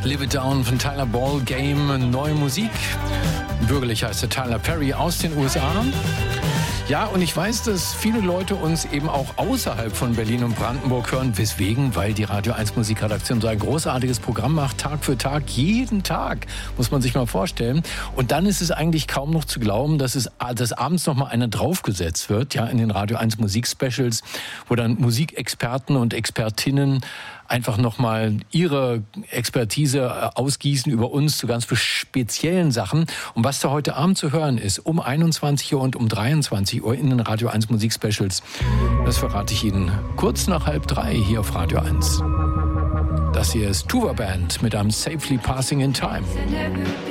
Live It Down von Tyler Ball Game, neue Musik. Bürgerlich heißt er Tyler Perry aus den USA. Ja, und ich weiß, dass viele Leute uns eben auch außerhalb von Berlin und Brandenburg hören. Weswegen? Weil die Radio 1 Musikredaktion so ein großartiges Programm macht, Tag für Tag, jeden Tag, muss man sich mal vorstellen. Und dann ist es eigentlich kaum noch zu glauben, dass abends noch mal einer draufgesetzt wird, ja, in den Radio 1 Musikspecials, wo dann Musikexperten und Expertinnen einfach nochmal ihre Expertise ausgießen über uns zu ganz speziellen Sachen. Und was da heute Abend zu hören ist, um 21 Uhr und um 23 Uhr in den Radio 1 Musikspecials, das verrate ich Ihnen kurz nach 2:30 hier auf Radio 1. Das hier ist Tuva Band mit einem Safely Passing in Time.